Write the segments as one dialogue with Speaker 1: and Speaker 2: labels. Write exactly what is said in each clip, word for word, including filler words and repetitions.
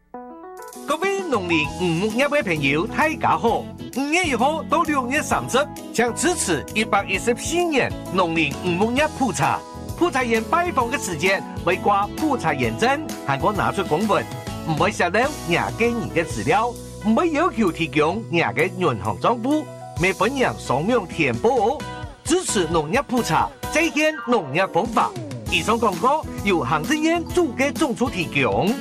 Speaker 1: 各位农历五木一位朋友，大家好！五月一号到六月三十，将支持一百一十四年农历五木一普查。普查员拜访的时间会挂普查验证，韩国拿出公文，唔会泄露人给你的资料，唔会要求提供人的银行账户，未分人扫描填报。支持农业普查，再现农业方法。以上广告由行政院主计总处提供。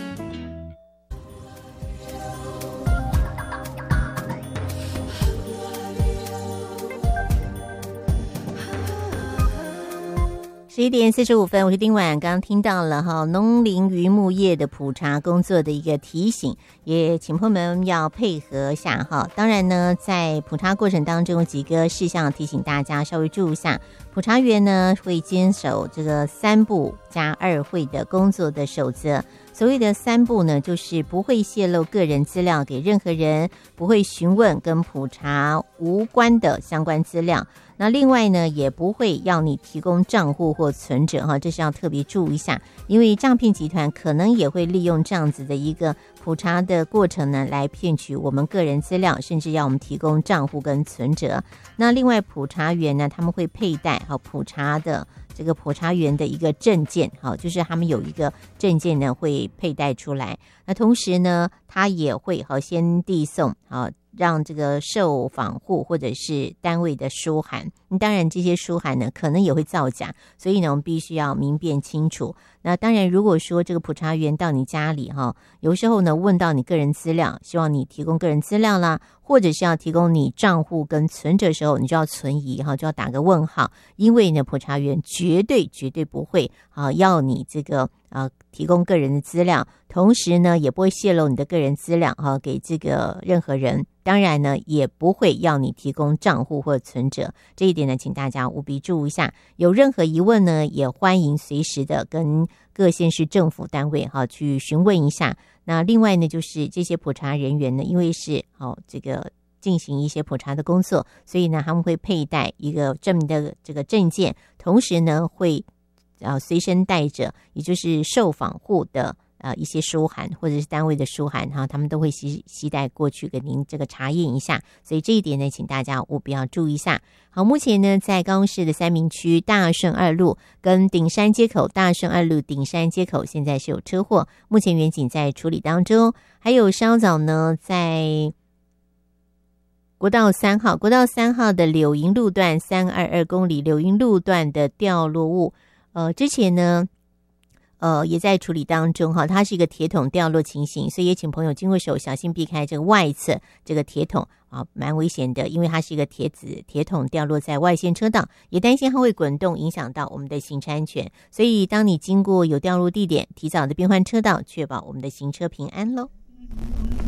Speaker 2: 十一点四十五分，我是丁婉。刚刚听到了哈农林渔牧业的普查工作的一个提醒，也请朋友们要配合下哈。当然呢，在普查过程当中，几个事项提醒大家稍微注意一下。普查员呢会坚守这个三不加二会的工作的守则。所谓的三不呢，就是不会泄露个人资料给任何人，不会询问跟普查无关的相关资料。那另外呢，也不会要你提供账户或存折哈，这是要特别注意一下，因为诈骗集团可能也会利用这样子的一个普查的过程呢，来骗取我们个人资料，甚至要我们提供账户跟存折。那另外普查员呢，他们会佩戴好普查的这个普查员的一个证件，好，就是他们有一个证件呢会佩戴出来。那同时呢，他也会好先递送好。让这个受访户或者是单位的书函，当然这些书函呢可能也会造假，所以呢我们必须要明辨清楚。那当然如果说这个普查员到你家里哈，有时候呢问到你个人资料，希望你提供个人资料啦，或者是要提供你账户跟存折的时候，你就要存疑哈，就要打个问号，因为呢普查员绝对绝对不会啊要你这个啊提供个人的资料，同时呢也不会泄露你的个人资料哈给这个任何人。当然呢，也不会要你提供账户或存折，这一点呢，请大家务必注意一下。有任何疑问呢，也欢迎随时的跟各县市政府单位哈去询问一下。那另外呢，就是这些普查人员呢，因为是哦这个进行一些普查的工作，所以呢，他们会佩戴一个证明的这个证件，同时呢，会啊随身带着，也就是受访户的。呃，一些书函或者是单位的书函哈，他们都会携携带过去给您这个查验一下，所以这一点呢，请大家务必要注意一下。好，目前呢，在高雄市的三民区大顺二路跟顶山街口大顺二路顶山街口现在是有车祸，目前员警在处理当中。还有稍早呢，在国道三号，国道三号的柳营路段三二二公里柳营路段的掉落物，呃，之前呢。呃，也在处理当中哈，它是一个铁桶掉落情形，所以也请朋友经过时候小心避开这个外侧这个铁桶啊，蛮危险的，因为它是一个铁子铁桶掉落在外线车道，也担心它会滚动影响到我们的行车安全，所以当你经过有掉落地点，提早的变换车道，确保我们的行车平安咯。